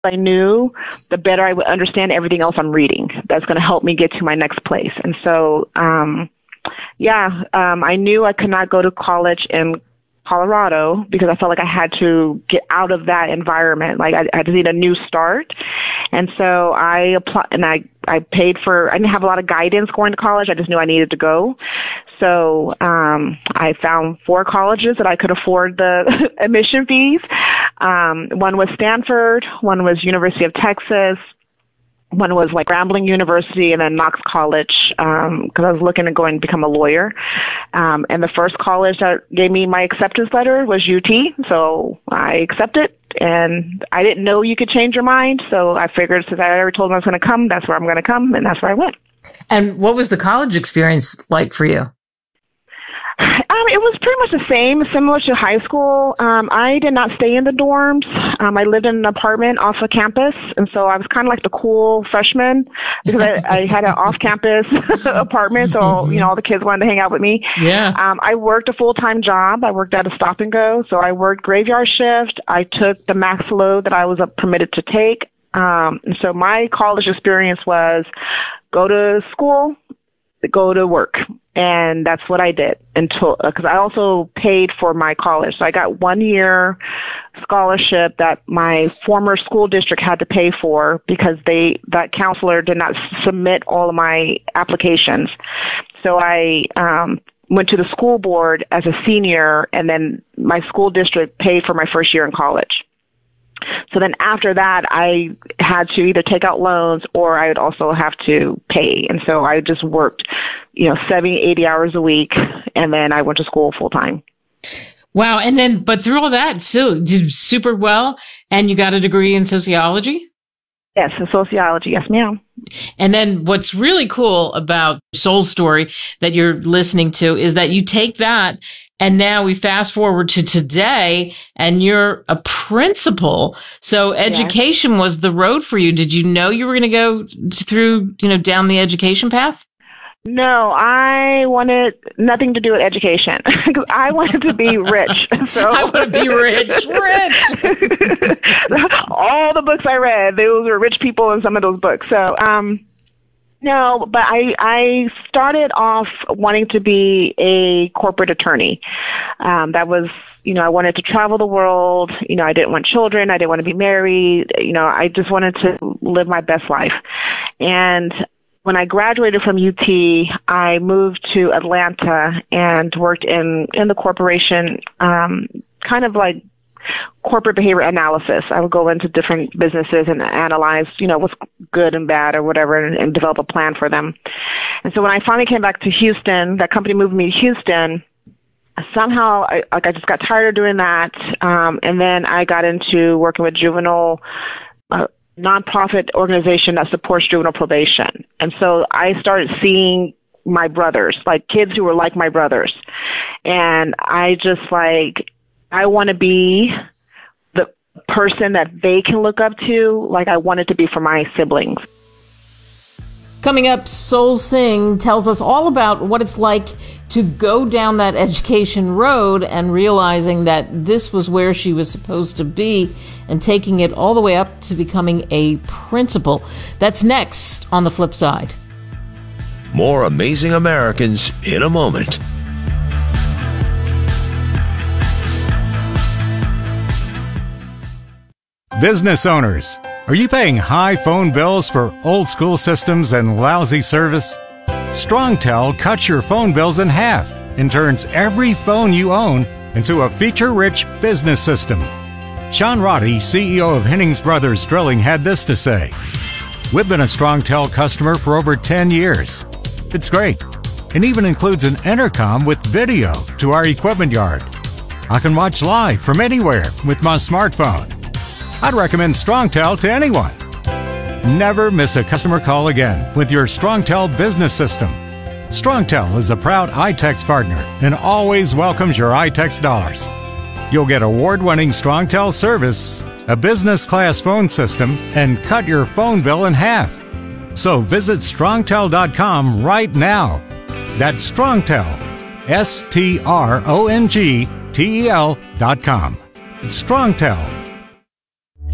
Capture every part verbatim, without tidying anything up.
I knew, the better I would understand everything else I'm reading. That's going to help me get to my next place. And so, um, yeah, um, I knew I could not go to college in Colorado because I felt like I had to get out of that environment. Like I, I had to need a new start. And so I applied, and I, I paid for, I didn't have a lot of guidance going to college. I just knew I needed to go. So um, I found four colleges that I could afford the admission fees. Um, one was Stanford, one was University of Texas, one was like Grambling University, and then Knox College, um, because I was looking to go and become a lawyer. Um, and the first college that gave me my acceptance letter was U T, so I accepted. And I didn't know you could change your mind, so I figured since I already told them I was going to come, that's where I'm going to come, and that's where I went. And what was the college experience like for you? Um, it was pretty much the same, similar to high school. Um, I did not stay in the dorms. Um, I lived in an apartment off of campus, and so I was kind of like the cool freshman because I, I had an off-campus apartment, so you know all the kids wanted to hang out with me. Yeah. Um, I worked a full-time job. I worked at a stop and go, so I worked graveyard shift. I took the max load that I was uh, permitted to take. Um, and so my college experience was go to school, go to work. And that's what I did until, because I also paid for my college. So I got one year scholarship that my former school district had to pay for because they, that counselor did not submit all of my applications. So I, um, went to the school board as a senior, and then my school district paid for my first year in college. So then after that, I had to either take out loans or I would also have to pay. And so I just worked, you know, seventy, eighty hours a week. And then I went to school full time. Wow. And then, but through all that, still did super well. And you got a degree in sociology? Yes, in sociology. Yes, ma'am. And then what's really cool about Soul Story that you're listening to is that you take that and now we fast forward to today and you're a principal. So education yes. was the road for you. Did you know you were going to go through, you know, down the education path? No, I wanted nothing to do with education. I wanted to be rich. So I want to be rich, rich. All the books I read, those were rich people in some of those books. So, um, no, but I, I started off wanting to be a corporate attorney. Um, that was, you know, I wanted to travel the world. You know, I didn't want children. I didn't want to be married. You know, I just wanted to live my best life. And when I graduated from U T, I moved to Atlanta and worked in, in the corporation, um, kind of like corporate behavior analysis. I would go into different businesses and analyze, you know, what's good and bad or whatever, and, and develop a plan for them. And so when I finally came back to Houston, that company moved me to Houston. Somehow, I, like, I just got tired of doing that. Um, and then I got into working with juvenile, uh, nonprofit organization that supports juvenile probation. And so I started seeing my brothers, like kids who were like my brothers. And I just like, I want to be the person that they can look up to, like I wanted to be for my siblings. Coming up, Soul Singh tells us all about what it's like to go down that education road and realizing that this was where she was supposed to be and taking it all the way up to becoming a principal. That's next on The Flip Side. More Amazing Americans in a moment. Business owners, are you paying high phone bills for old school systems and lousy service? StrongTel cuts your phone bills in half and turns every phone you own into a feature-rich business system. Sean Roddy, C E O of Hennings Brothers Drilling, had this to say: "We've been a StrongTel customer for over ten years. It's great. It even includes an intercom with video to our equipment yard. I can watch live from anywhere with my smartphone. I'd recommend StrongTel to anyone. Never miss a customer call again with your StrongTel business system. StrongTel is a proud iTex partner and always welcomes your iTex dollars. You'll get award-winning StrongTel service, a business-class phone system, and cut your phone bill in half. So visit strongtel dot com right now. That's StrongTel, S T R O N G T E L dot com. StrongTel.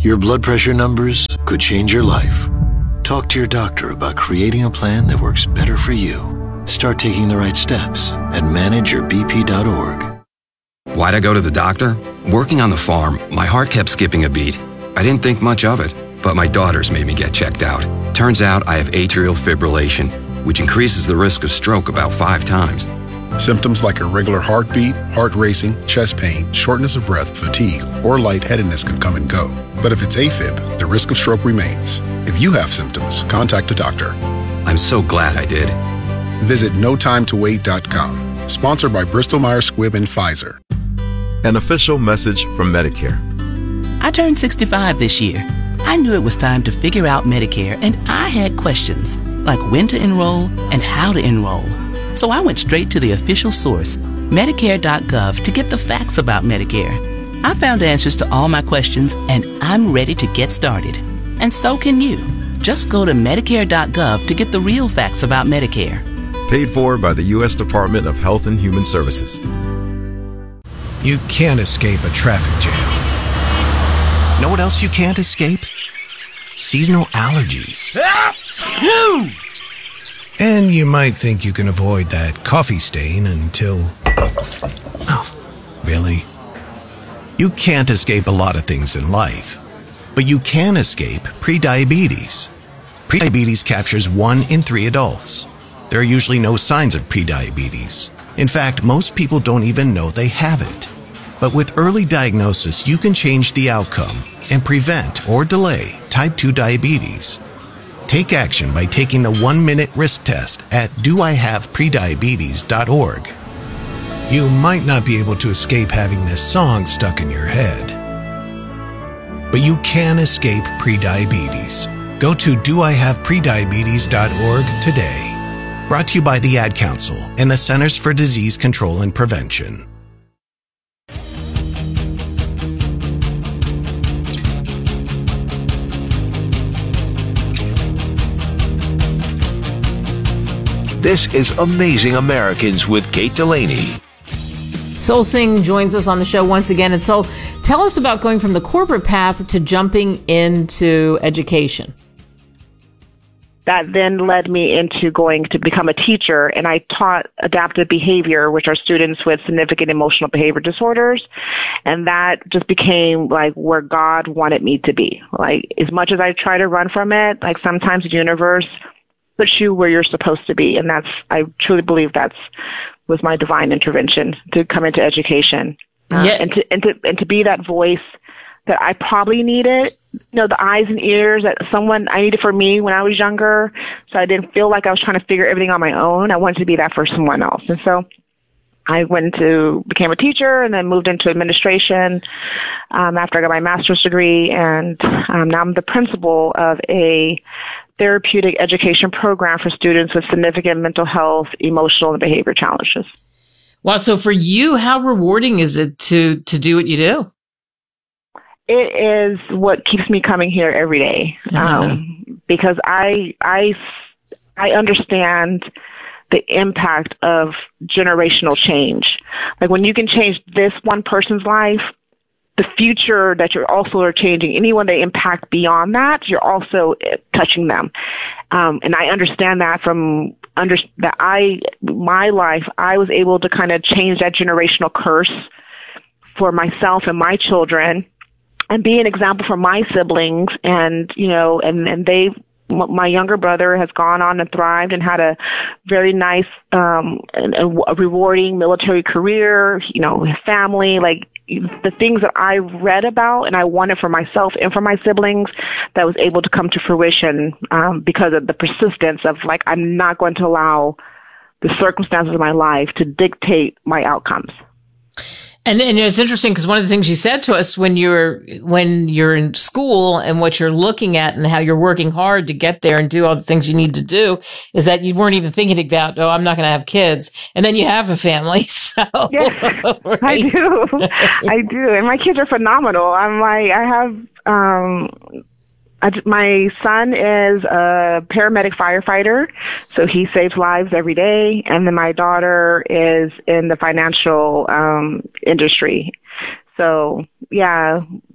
Your blood pressure numbers could change your life. Talk to your doctor about creating a plan that works better for you. Start taking the right steps at manage your b p dot org. Why'd I go to the doctor? Working on the farm, my heart kept skipping a beat. I didn't think much of it, but my daughters made me get checked out. Turns out I have atrial fibrillation, which increases the risk of stroke about five times. Symptoms like irregular heartbeat, heart racing, chest pain, shortness of breath, fatigue, or lightheadedness can come and go. But if it's AFib, the risk of stroke remains. If you have symptoms, contact a doctor. I'm so glad I did. Visit no time to wait dot com. Sponsored by Bristol Myers Squibb and Pfizer. An official message from Medicare. I turned sixty-five this year. I knew it was time to figure out Medicare, and I had questions, like when to enroll and how to enroll. So I went straight to the official source, Medicare dot gov, to get the facts about Medicare. I found answers to all my questions, and I'm ready to get started. And so can you. Just go to Medicare dot gov to get the real facts about Medicare. Paid for by the U S Department of Health and Human Services. You can't escape a traffic jam. Know what else you can't escape? Seasonal allergies. And you might think you can avoid that coffee stain until... Oh, really? You can't escape a lot of things in life, but you can escape prediabetes. Prediabetes captures one in three adults. There are usually no signs of prediabetes. In fact, most people don't even know they have it. But with early diagnosis, you can change the outcome and prevent or delay type two diabetes. Take action by taking the one-minute risk test at do I have prediabetes dot org. You might not be able to escape having this song stuck in your head, but you can escape prediabetes. Go to do I have prediabetes dot org today. Brought to you by the Ad Council and the Centers for Disease Control and Prevention. This is Amazing Americans with Kate Delaney. Soul Singh joins us on the show once again. And so tell us about going from the corporate path to jumping into education. That then led me into going to become a teacher, and I taught adaptive behavior, which are students with significant emotional behavior disorders, and that just became like where God wanted me to be. Like, as much as I try to run from it, like sometimes the universe puts you where you're supposed to be, and that's, I truly believe that's was my divine intervention to come into education, uh, yeah. and to and to and to be that voice that I probably needed, you know, the eyes and ears that someone I needed for me when I was younger. So I didn't feel like I was trying to figure everything on my own. I wanted to be that for someone else. And so I went to, became a teacher and then moved into administration um, after I got my master's degree. And um, now I'm the principal of a therapeutic education program for students with significant mental health, emotional, and behavior challenges. Wow. So for you, how rewarding is it to, to do what you do? It is what keeps me coming here every day, um, uh-huh. because I, I, I understand the impact of generational change. Like when you can change this one person's life, the future that you're also are changing, anyone they impact beyond that, you're also touching them. Um, and I understand that from under that I, my life, I was able to kind of change that generational curse for myself and my children, and be an example for my siblings. And, you know, and, and they, my younger brother has gone on and thrived and had a very nice, um, and a rewarding military career, you know, his family, like the things that I read about and I wanted for myself and for my siblings that was able to come to fruition, um, because of the persistence of like, I'm not going to allow the circumstances of my life to dictate my outcomes. And, and it's interesting because one of the things you said to us when you're when you're in school and what you're looking at and how you're working hard to get there and do all the things you need to do is that you weren't even thinking about, oh, I'm not going to have kids. And then you have a family. So yes, right? I do. I do. And my kids are phenomenal. I'm like, I have, um, I, my son is a paramedic firefighter, so he saves lives every day. And then my daughter is in the financial um, industry. So, yeah,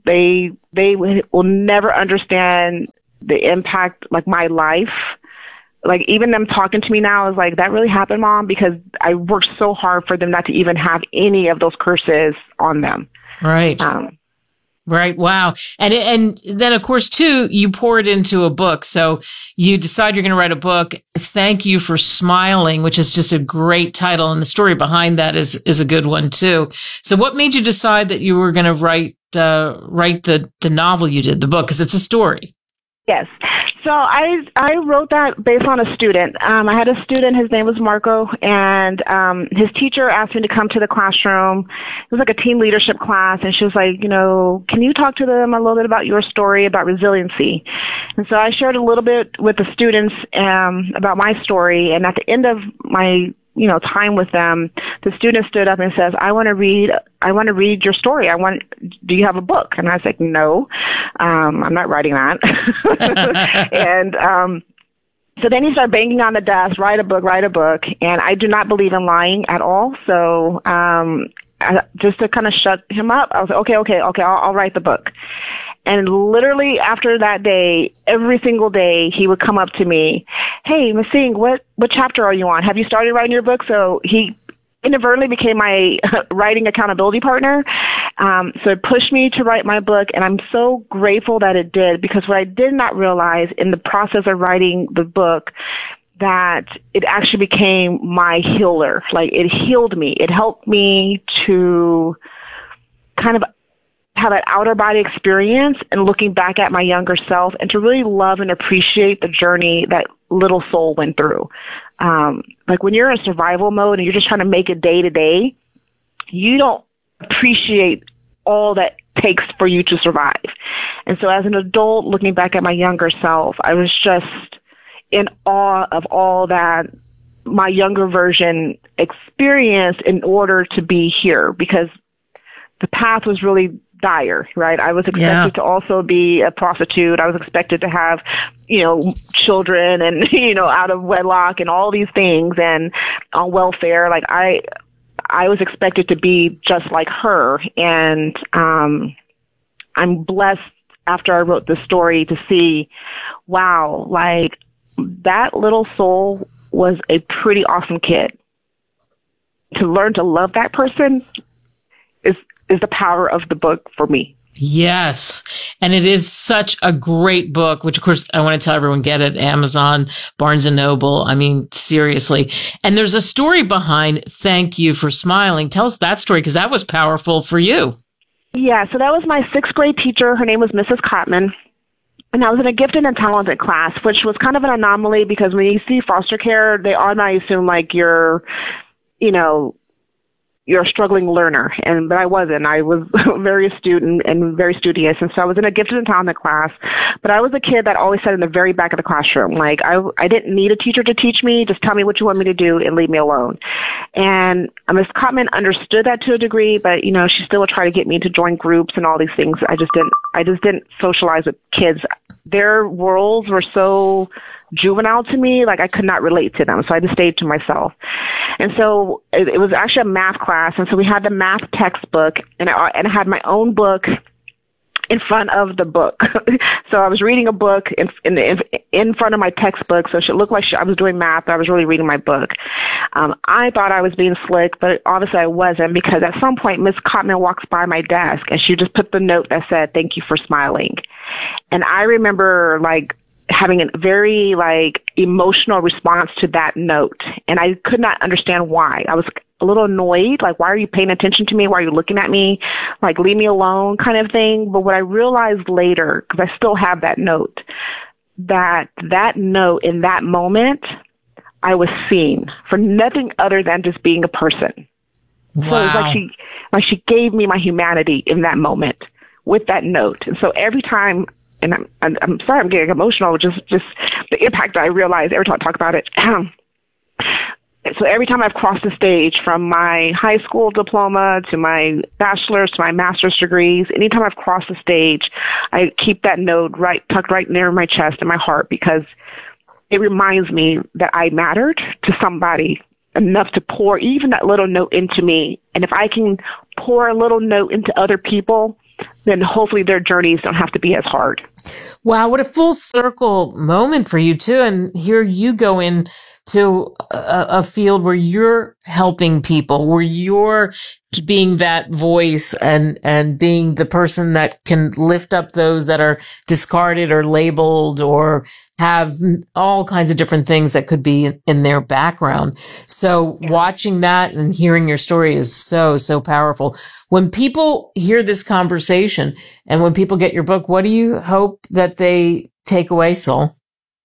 They they will never understand the impact, like my life. Like even them talking to me now is like, that really happened, Mom, because I worked so hard for them not to even have any of those curses on them. Right. Um, Right. Wow. And and then, of course, too, you pour it into a book. So you decide you're going to write a book. Thank You for Smiling, which is just a great title. And the story behind that is is a good one, too. So what made you decide that you were going to write uh, write the, the novel you did, the book? Because it's a story. Yes. So I I wrote that based on a student. Um, I had a student, his name was Marco, and um, his teacher asked me to come to the classroom. It was like a team leadership class, and she was like, you know, can you talk to them a little bit about your story about resiliency? And so I shared a little bit with the students um, about my story, and at the end of my you know, time with them, the student stood up and says, I want to read, I want to read your story. I want, do you have a book? And I was like, no, um, I'm not writing that. and, um, so then he started banging on the desk, write a book, write a book. And I do not believe in lying at all. So, um, I, just to kind of shut him up, I was like, okay, okay, okay, I'll, I'll write the book. And literally after that day, every single day, he would come up to me, hey, Miz Singh, what, what chapter are you on? Have you started writing your book? So he inadvertently became my writing accountability partner. Um, so it pushed me to write my book, and I'm so grateful that it did, because what I did not realize in the process of writing the book, that it actually became my healer. Like, it healed me. It helped me to kind of have an outer body experience and looking back at my younger self, and to really love and appreciate the journey that little soul went through. Um, like when you're in survival mode and you're just trying to make it day to day, you don't appreciate all that takes for you to survive. And so as an adult, looking back at my younger self, I was just in awe of all that my younger version experienced in order to be here, because the path was really dire, right? I was expected yeah. to also be a prostitute. I was expected to have, you know, children and, you know, out of wedlock and all these things and on welfare. Like I, I was expected to be just like her. And, um, I'm blessed after I wrote this story to see, wow, like that little soul was a pretty awesome kid. To learn to love that person is is the power of the book for me. Yes. And it is such a great book, which of course I want to tell everyone, get it, Amazon, Barnes and Noble. I mean, seriously. And there's a story behind Thank You for Smiling. Tell us that story, because that was powerful for you. Yeah. So that was my sixth grade teacher. Her name was Missus Cotman. And I was in a gifted and talented class, which was kind of an anomaly, because when you see foster care, they automatically assume like you're, you know, you're a struggling learner, and but I wasn't. I was very astute and, and very studious, and so I was in a gifted and talented class. But I was a kid that always sat in the very back of the classroom. Like I, I didn't need a teacher to teach me. Just tell me what you want me to do and leave me alone. And Miz Cotman understood that to a degree, but you know, she still would try to get me to join groups and all these things. I just didn't. I just didn't socialize with kids. Their worlds were so juvenile to me, like I could not relate to them. So I just stayed to myself. And so it, it was actually a math class. And so we had the math textbook, and I, and I had my own book in front of the book. So I was reading a book in, in, in, in front of my textbook. So it looked like she, I was doing math, but I was really reading my book. Um, I thought I was being slick, but obviously I wasn't, because at some point Miz Cotman walks by my desk and she just put the note that said, "Thank you for smiling." And I remember like having a very like emotional response to that note. And I could not understand why. I was a little annoyed. Like, why are you paying attention to me? Why are you looking at me? Like, leave me alone kind of thing. But what I realized later, because I still have that note, that that note in that moment, I was seen for nothing other than just being a person. Wow. So it was like she, like she gave me my humanity in that moment with that note. And so every time, and I'm, I'm, I'm sorry, I'm getting emotional, just, just the impact that I realize every time I talk about it. So every time I've crossed the stage, from my high school diploma to my bachelor's to my master's degrees, anytime I've crossed the stage, I keep that note right, tucked right near my chest and my heart, because it reminds me that I mattered to somebody enough to pour even that little note into me. And if I can pour a little note into other people, then hopefully their journeys don't have to be as hard. Wow, what a full circle moment for you too. And here you go in to a, a field where you're helping people, where you're being that voice and, and being the person that can lift up those that are discarded or labeled or have all kinds of different things that could be in, in their background. So watching that and hearing your story is so, so powerful. When people hear this conversation and when people get your book, what do you hope that they take away, Sol?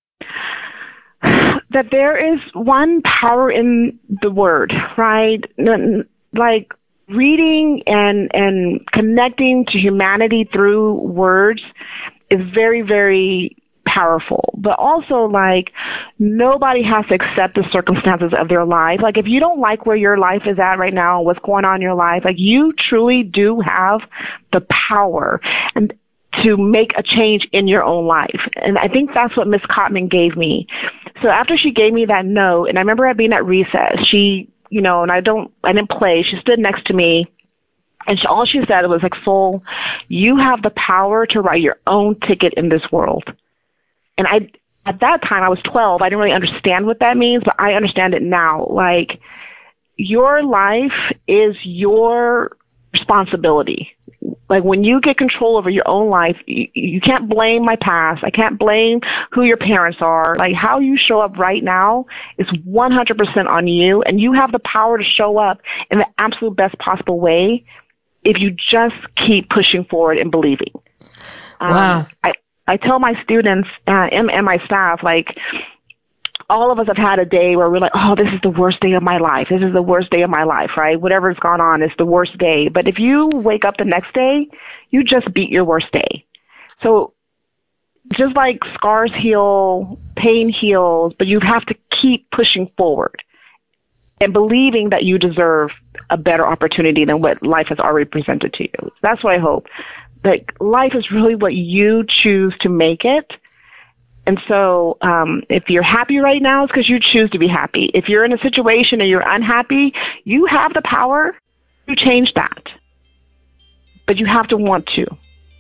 That there is one power in the word, right? Like reading and, and connecting to humanity through words is very, very powerful. But also, like, nobody has to accept the circumstances of their life. Like, if you don't like where your life is at right now, what's going on in your life, like, you truly do have the power and to make a change in your own life. And I think that's what Miss Cotman gave me. So after she gave me that note, and I remember being at recess, she, you know, and I don't, I didn't play, she stood next to me, and she, all she said was like, Sol, you have the power to write your own ticket in this world. And I, at that time, I was twelve. I didn't really understand what that means, but I understand it now. Like, your life is your responsibility. Like, when you get control over your own life, you, you can't blame my past. I can't blame who your parents are. Like, how you show up right now is one hundred percent on you, and you have the power to show up in the absolute best possible way if you just keep pushing forward and believing. Wow. Um, I, I tell my students uh, and, and my staff, like, all of us have had a day where we're like, oh, this is the worst day of my life. This is the worst day of my life, right? Whatever's gone on is the worst day. But if you wake up the next day, you just beat your worst day. So just like scars heal, pain heals, but you have to keep pushing forward and believing that you deserve a better opportunity than what life has already presented to you. That's what I hope. Like, life is really what you choose to make it. And so um, if you're happy right now, it's because you choose to be happy. If you're in a situation and you're unhappy, you have the power to change that. But you have to want to.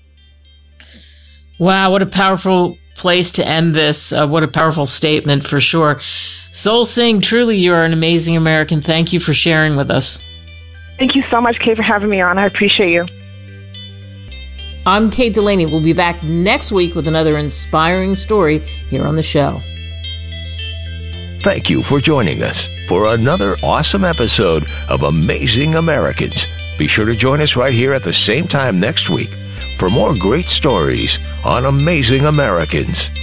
Wow, what a powerful place to end this. Uh, what a powerful statement for sure. Sol Singh, truly you are an amazing American. Thank you for sharing with us. Thank you so much, Kay, for having me on. I appreciate you. I'm Kate Delaney. We'll be back next week with another inspiring story here on the show. Thank you for joining us for another awesome episode of Amazing Americans. Be sure to join us right here at the same time next week for more great stories on Amazing Americans.